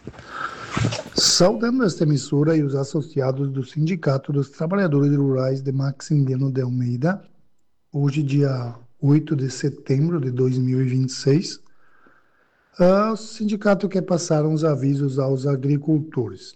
Saudando esta emissora e os associados do Sindicato dos Trabalhadores Rurais de Maximiliano de Almeida, hoje, dia 8 de setembro de 2026, o sindicato quer passar uns avisos aos agricultores.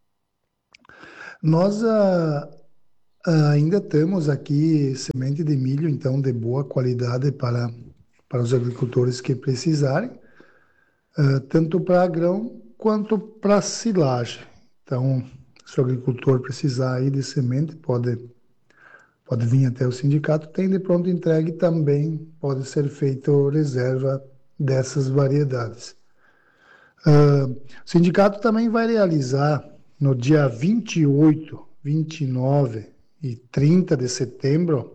Nós ainda temos aqui semente de milho, então, de boa qualidade para os agricultores que precisarem, tanto para grão quanto para silagem. Então, se o agricultor precisar aí de semente, pode vir até o sindicato, tem de pronto entregue também, pode ser feito reserva dessas variedades. O sindicato também vai realizar no dia 28, 29 e 30 de setembro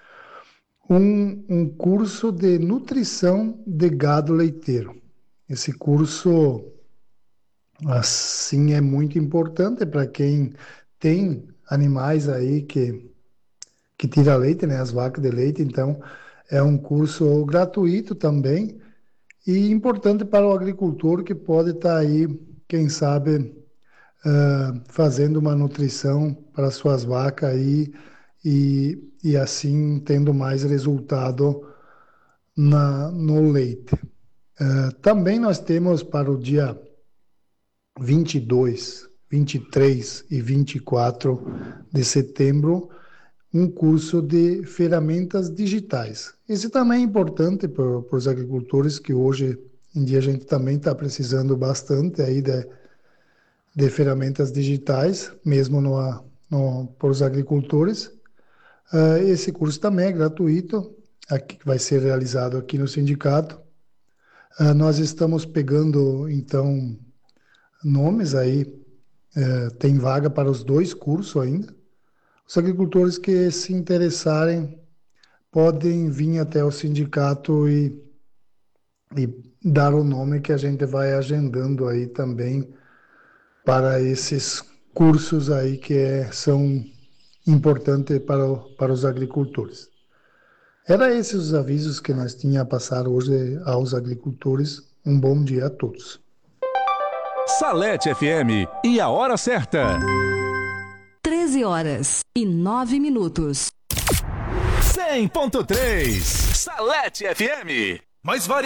um curso de nutrição de gado leiteiro. Esse curso, assim, é muito importante para quem tem animais aí que tira leite, né, as vacas de leite. Então, é um curso gratuito também e importante para o agricultor que pode estar aí, quem sabe, fazendo uma nutrição para suas vacas aí e assim tendo mais resultado no leite. Também nós temos para o dia 22, 23 e 24 de setembro um curso de ferramentas digitais. Esse também é importante para os agricultores, que hoje em dia a gente também está precisando bastante aí de ferramentas digitais, mesmo para os agricultores. Esse curso também é gratuito, aqui, vai ser realizado aqui no sindicato. Nós estamos pegando, então, nomes aí, tem vaga para os dois cursos ainda. Os agricultores que se interessarem podem vir até o sindicato e dar o nome, que a gente vai agendando aí também para esses cursos aí que são importantes para os agricultores. Era esses os avisos que nós tínhamos a passar hoje aos agricultores. Um bom dia a todos. Salete FM e a hora certa. 13h09. 100.3 Salete FM. Mais